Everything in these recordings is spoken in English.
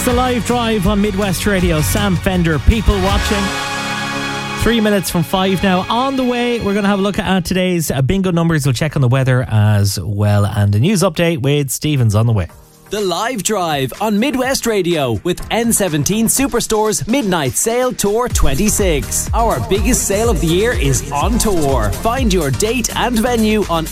It's the live drive on Midwest Radio. Sam Fender, people watching. 3 minutes from 5 now. On the way, we're going to have a look at today's bingo numbers. We'll check on the weather as well. And a news update with Stevens on the way. The Live Drive on Midwest Radio with N17 Superstore's Midnight Sale Tour 26. Our biggest sale of the year is on tour. Find your date and venue on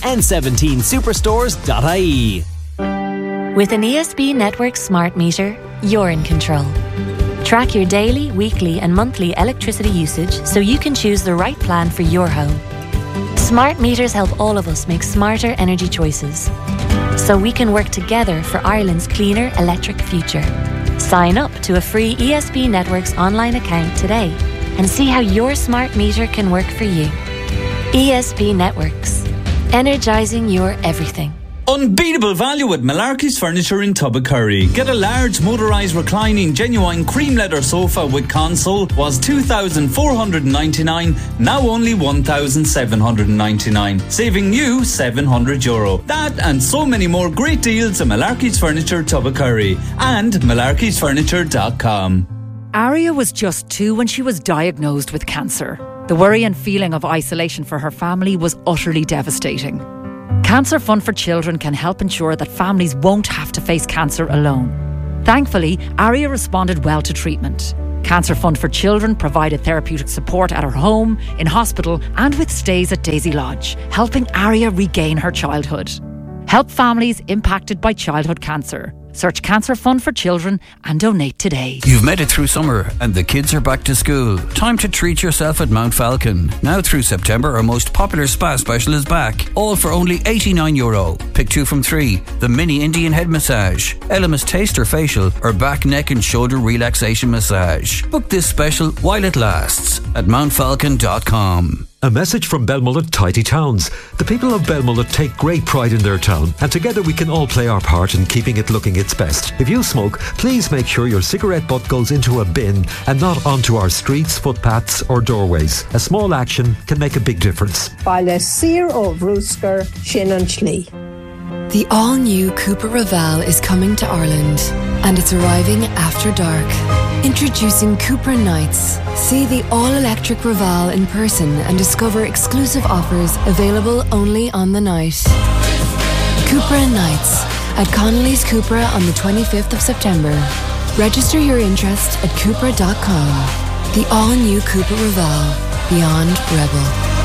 n17superstores.ie. With an ESB Network smart meter, you're in control. Track your daily, weekly and monthly electricity usage so you can choose the right plan for your home. Smart meters help all of us make smarter energy choices, so we can work together for Ireland's cleaner electric future. Sign up to a free ESB Networks online account today and see how your smart meter can work for you. ESB Networks. Energising your everything. Unbeatable value at Malarkey's Furniture in Tubbacurry. Get a large motorised reclining genuine cream leather sofa with console was €2,499, now only €1,799, saving you €700. That and so many more great deals at Malarkey's Furniture Tubbacurry and malarkeysfurniture.com. Aria was just 2 when she was diagnosed with cancer. The worry and feeling of isolation for her family was utterly devastating. Cancer Fund for Children can help ensure that families won't have to face cancer alone. Thankfully, Aria responded well to treatment. Cancer Fund for Children provided therapeutic support at her home, in hospital and with stays at Daisy Lodge, helping Aria regain her childhood. Help families impacted by childhood cancer. Search Cancer Fund for Children and donate today. You've made it through summer and the kids are back to school. Time to treat yourself at Mount Falcon. Now through September, our most popular spa special is back. All for only €89. Pick 2 from 3. The mini Indian head massage, Elemis taster facial or back, neck and shoulder relaxation massage. Book this special while it lasts at mountfalcon.com. A message from Belmullet Tidy Towns. The people of Belmullet take great pride in their town, and together we can all play our part in keeping it looking its best. If you smoke, please make sure your cigarette butt goes into a bin and not onto our streets, footpaths or doorways. A small action can make a big difference. Baile Sir o Vrúsker Sin an Slí. The all-new Cupra Raval is coming to Ireland, and it's arriving after dark. Introducing Cupra Nights. See the all-electric Raval in person and discover exclusive offers available only on the night. Cupra Nights at Connolly's Cupra on the 25th of September. Register your interest at Cupra.com. The all-new Cupra Raval. Beyond Rebel.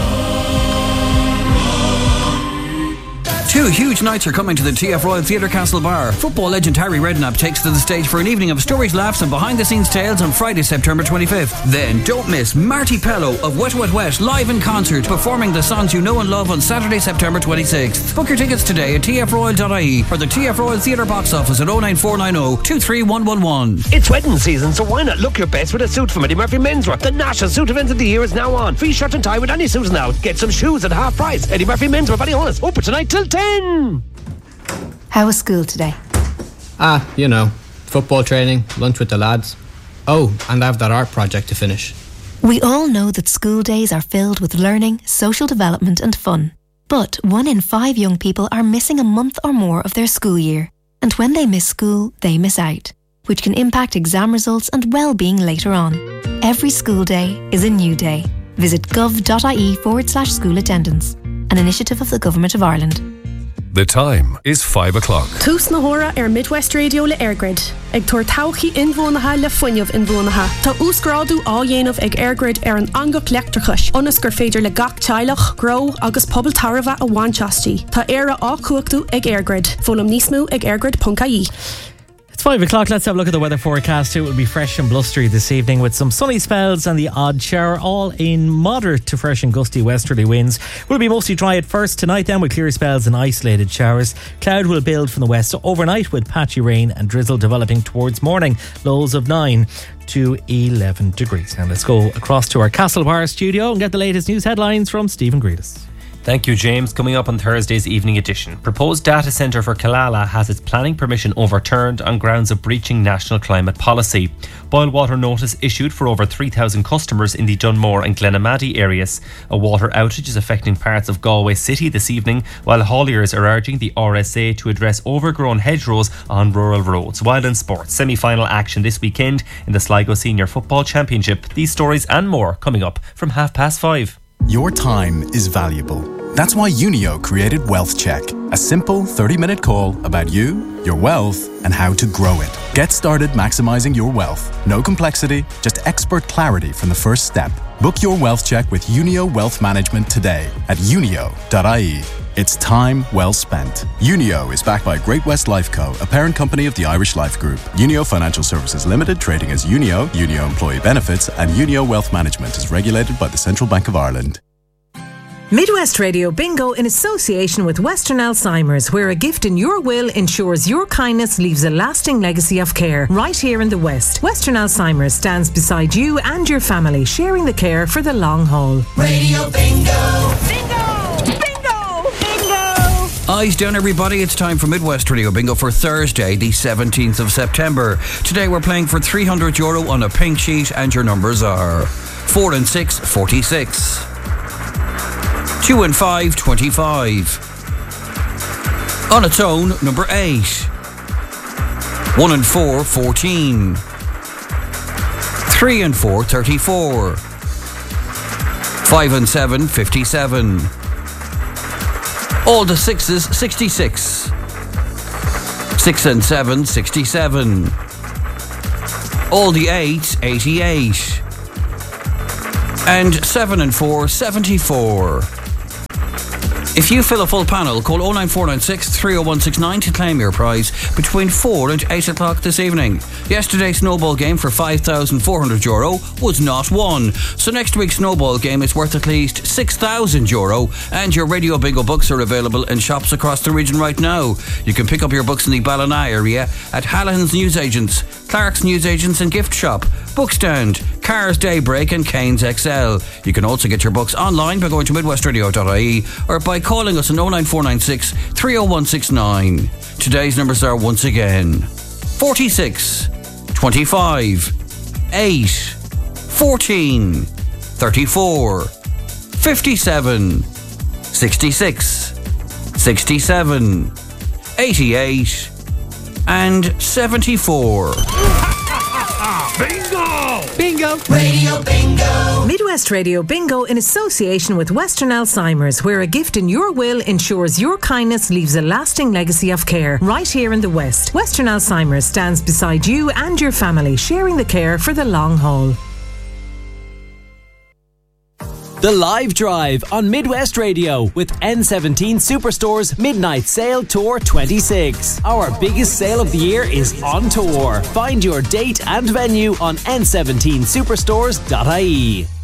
2 huge nights are coming to the TF Royal Theatre Castlebar. Football legend Harry Redknapp takes to the stage for an evening of stories, laughs and behind-the-scenes tales on Friday, September 25th. Then don't miss Marty Pello of Wet Wet Wet live in concert, performing the songs you know and love on Saturday, September 26th. Book your tickets today at tfroyal.ie or the TF Royal Theatre box office at 09490 23111. It's wedding season, so why not look your best with a suit from Eddie Murphy Menswear? The national suit event of the year is now on. Free shirt and tie with any suit now. Get some shoes at half price. Eddie Murphy Menswear, Ballyhonus. Open tonight till 10. How was school today? You know, football training, lunch with the lads. Oh, and I have that art project to finish. We all know that school days are filled with learning, social development and fun. But 1 in 5 young people are missing a month or more of their school year. And when they miss school, they miss out, which can impact exam results and well-being later on. Every school day is a new day. Visit gov.ie/school attendance, an initiative of the Government of Ireland. The time is 5 o'clock. Tús na hora Midwest Radio le Airgrid. Ag tuair tauchaí inmhónatha le fuinneamh inmhónatha. Tá úscrádu á dhéanamh ag Airgrid an angach leachtarchais. Ionas gur féidir le gach teilech, grow agus pobl tarva a bhainteastí. Tá éire á cuachtaú ag Airgrid. Fólam níos mó ag airgrid.ie. It's 5 o'clock. Let's have a look at the weather forecast. It will be fresh and blustery this evening with some sunny spells and the odd shower, all in moderate to fresh and gusty westerly winds. Will be mostly dry at first. Tonight then with clear spells and isolated showers. Cloud will build from the west overnight with patchy rain and drizzle developing towards morning. Lows of 9 to 11 degrees. And let's go across to our Castlebar studio and get the latest news headlines from Stephen Greedis. Thank you, James. Coming up on Thursday's evening edition, proposed data centre for Killala has its planning permission overturned on grounds of breaching national climate policy. Boil water notice issued for over 3,000 customers in the Dunmore and Glenamaddy areas. A water outage is affecting parts of Galway City this evening, while hauliers are urging the RSA to address overgrown hedgerows on rural roads. While in sports, semi-final action this weekend in the Sligo Senior Football Championship. These stories and more coming up from 5:30. Your time is valuable. That's why Unio created Wealth Check, a simple 30-minute call about you, your wealth, and how to grow it. Get started maximizing your wealth. No complexity, just expert clarity from the first step. Book your Wealth Check with Unio Wealth Management today at unio.ie. It's time well spent. Unio is backed by Great West Life Co., a parent company of the Irish Life Group. Unio Financial Services Limited, trading as Unio, Unio Employee Benefits, and Unio Wealth Management is regulated by the Central Bank of Ireland. Midwest Radio Bingo in association with Western Alzheimer's, where a gift in your will ensures your kindness leaves a lasting legacy of care right here in the West. Western Alzheimer's stands beside you and your family, sharing the care for the long haul. Radio Bingo! Eyes down, everybody. It's time for Midwest Radio Bingo for Thursday, the 17th of September. Today we're playing for €300 on a pink sheet, and your numbers are 4 and 6, 46. 2 and 5, 25. On its own, number 8. 1 and 4, 14. 3 and 4, 34. 5 and 7, 57. All the 6s, 66. 6 and 7, 67. All the 8s, 88. And 7 and 4, 74. If you fill a full panel, call 09496 30169 to claim your prize between 4 and 8 o'clock this evening. Yesterday's snowball game for €5,400 was not won. So next week's snowball game is worth at least €6,000, and your Radio Bingo books are available in shops across the region right now. You can pick up your books in the Ballina area at Hallahan's Newsagents, Clark's Newsagents and Gift Shop, Bookstand, Cars Daybreak and Cairns XL. You can also get your books online by going to midwestradio.ie or by calling us on 09496 30169. Today's numbers are once again 46, 25, 8, 14, 34, 57, 66, 67, 88 and 74. Bingo! Bingo! Radio Bingo! Midwest Radio Bingo in association with Western Alzheimer's, where a gift in your will ensures your kindness leaves a lasting legacy of care right here in the West. Western Alzheimer's stands beside you and your family, sharing the care for the long haul. The Live Drive on Midwest Radio with N17 Superstore's Midnight Sale Tour 26. Our biggest sale of the year is on tour. Find your date and venue on n17superstores.ie.